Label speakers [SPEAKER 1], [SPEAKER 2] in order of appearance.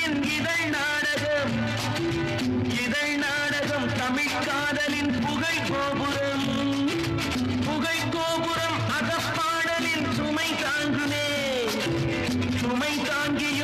[SPEAKER 1] காதலின் இதழ் நாடகம் தமிழ் காதலின் புகை கோபுரம் அகப்பாடலின் சுமை தாங்கியும்